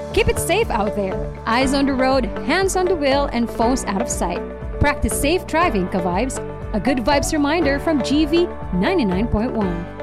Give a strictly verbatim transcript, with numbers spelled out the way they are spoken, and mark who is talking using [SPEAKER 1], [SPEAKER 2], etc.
[SPEAKER 1] Keep it safe out there. Eyes on the road, hands on the wheel, and phones out of sight. Practice safe driving, ka-vibes. A good vibes reminder from G V ninety-nine point one.